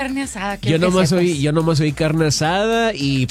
carne asada. Yo nomás oí carne asada y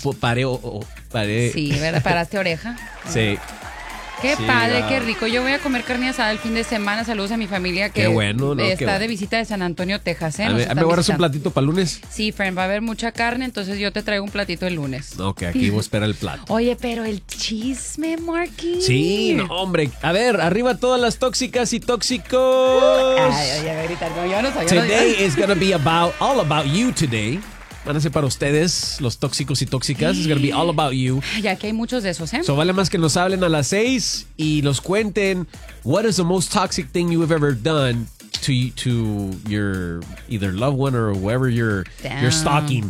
paré. Sí, ¿verdad? Paraste oreja. Sí. Qué padre, qué rico. Yo voy a comer carne asada el fin de semana. Saludos a mi familia que está de visita de San Antonio, Texas. ¿Me guardas un platito para el lunes? Sí, friend, va a haber mucha carne, entonces yo te traigo un platito el lunes. Ok, aquí voy a esperar el plato. Oye, pero el chisme, Marky. Sí, no, hombre. A ver, arriba todas las tóxicas y tóxicos. Ay, voy a gritar. No, yo no soy. Today is going to be all about you today. Van a ser para ustedes, los tóxicos y tóxicas. It's going to be all about you. Ya que hay muchos de esos, ¿eh? So vale más que nos hablen a las 6 y nos cuenten what is the most toxic thing you have ever done to your either loved one or whoever you're stalking.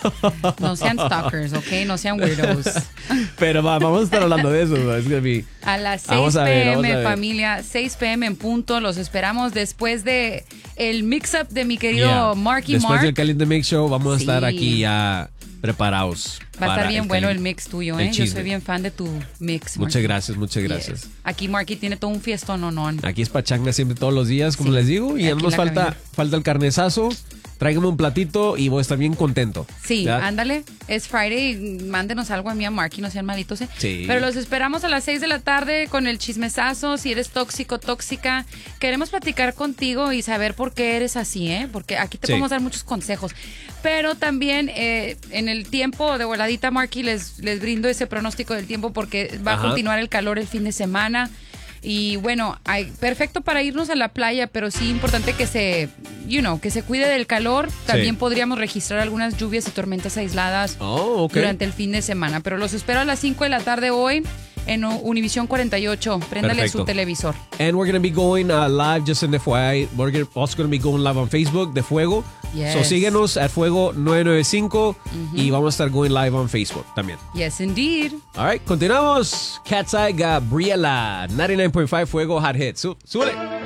No sean stalkers, ¿ok? No sean weirdos. Pero vamos a estar hablando de eso. It's gonna be... A las 6 p.m., familia, 6 p.m. en punto. Los esperamos después de el mix-up de mi querido Marky Mark. Después del Caliente Mix Show vamos a estar aquí ya preparados. Va a estar bien bueno el mix tuyo, ¿eh? Yo soy bien fan de tu mix, Marky. Muchas gracias. Yes. Aquí Marky tiene todo un fiestón, no. Aquí es pachanga siempre todos los días, como les digo. Y ya no nos falta el carnezazo. Tráigame un platito y voy a estar bien contento. Sí, ¿ya? Ándale. Es Friday. Mándenos algo a mí, a Marky, no sean malitos, ¿eh? Sí. Pero los esperamos a las 6 de la tarde con el chismesazo. Si eres tóxico, tóxica, queremos platicar contigo y saber por qué eres así, ¿eh? Porque aquí te podemos dar muchos consejos. Pero también en el tiempo de voladita, Marky, les brindo ese pronóstico del tiempo porque va a continuar el calor el fin de semana. Y bueno, perfecto para irnos a la playa, pero sí importante que se cuide del calor. También podríamos registrar algunas lluvias y tormentas aisladas durante el fin de semana. Pero los espero a las 5 de la tarde hoy en Univisión 48. Préndale su televisor. And we're going to be going live, just in the FYI. We're also going to be going live on Facebook, De Fuego. Yes. So síguenos at Fuego 995 y vamos a estar going live on Facebook también. Yes, indeed. All right, continuamos. Cat's Eye, Gabriela, 99.5 Fuego Hot Hits. Súbele.